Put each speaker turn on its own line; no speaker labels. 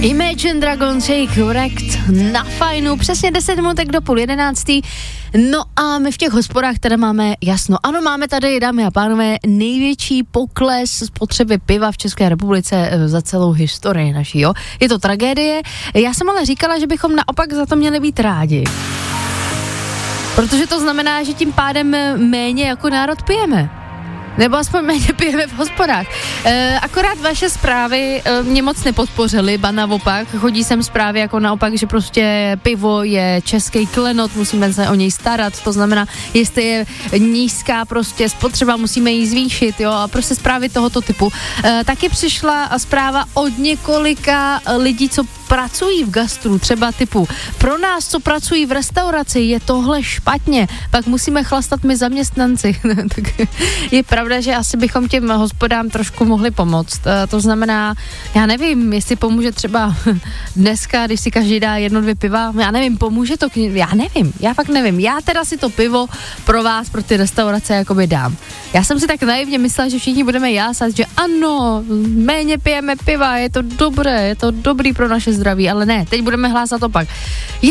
Imagine Dragons, jejich Wrecked na Fajnu, přesně 10 minutek do 10:30. No a my v těch hospodách teda máme jasno. Ano, máme tady, dámy a pánové, největší pokles spotřeby piva v České republice za celou historii naší, jo. Je to tragédie. Já jsem ale říkala, že bychom naopak za to měli být rádi. Protože to znamená, že tím pádem méně jako národ pijeme. Nebo aspoň méně pijeme v hospodách. Akorát vaše zprávy mě moc nepodpořily, ba naopak. Chodí sem zprávy jako naopak, že prostě pivo je český klenot, musíme se o něj starat, to znamená, jestli je nízká prostě spotřeba, musíme ji zvýšit, jo, a prostě zprávy tohoto typu. Taky přišla zpráva od několika lidí, co pracují v gastru, třeba typu pro nás, co pracují v restauraci, je tohle špatně, pak musíme chlastat my zaměstnanci. Tak je pravda, že asi bychom těm hospodám trošku mohli pomoct. To znamená, já nevím, jestli pomůže třeba dneska, když si každý dá 1-2 piva, já nevím, pomůže to, já fakt nevím. Já teda si to pivo pro vás, pro ty restaurace jakoby dám. Já jsem si tak naivně myslela, že všichni budeme jásat, že ano, méně pijeme piva, je to dobré, je to dobrý pro naše zdraví, ale ne, teď budeme hlásat opak.